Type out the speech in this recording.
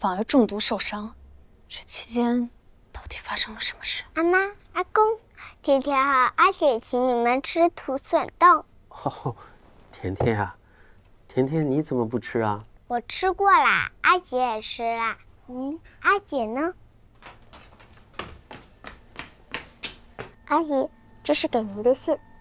反而中毒受伤。这期间到底发生了什么事？ 阿妈、阿公，甜甜和阿姐请你们吃土笋冻。 哦，甜甜啊，甜甜你怎么不吃啊？ 我吃过啦，阿姐也吃啦。阿姐呢？阿姨，这是给您的信。